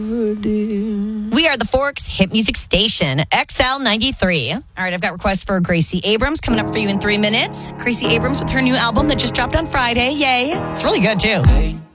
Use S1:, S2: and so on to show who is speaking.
S1: We are the Forks Hit Music Station, XL 93. All right, I've got requests for Gracie Abrams coming up for you in 3 minutes. Gracie Abrams with her new album that just dropped on Friday. Yay. It's really good, too.